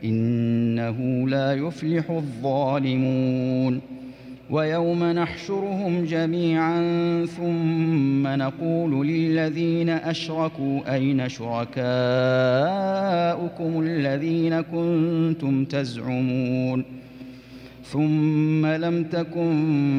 إنه لا يفلح الظالمون ويوم نحشرهم جميعا ثم نقول للذين أشركوا أين شركاؤكم الذين كنتم تزعمون ثم لم تكن